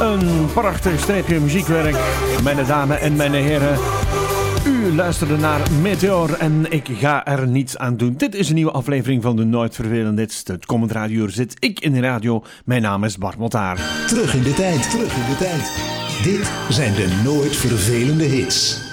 Een prachtig streepje muziekwerk, mijn dames en mijn heren. U luisterde naar Meteor en ik ga er niets aan doen. Dit is een nieuwe aflevering van de Nooit Vervelende Hits. Het komend radiouur zit ik in de radio. Mijn naam is Bart Motaar. Terug in de tijd. Dit zijn de Nooit Vervelende Hits.